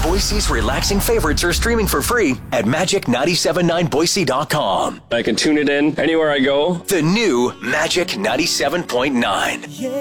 Boise's relaxing favorites are streaming for free at magic979boise.com. I can tune it in anywhere I go. The new Magic 97.9.